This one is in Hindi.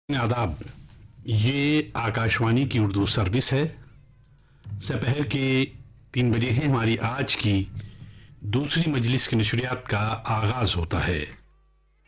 आदाब। ये आकाशवाणी की उर्दू सर्विस है। दोपहर के 3 बजे है। हमारी आज की दूसरी मजलिस की नशरियात का आगाज होता है।